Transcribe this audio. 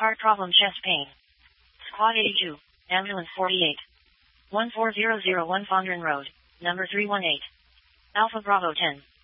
Heart problem, chest pain. Squad 82, ambulance 48. 14001 Fondren Road, number 318. Alpha Bravo 10.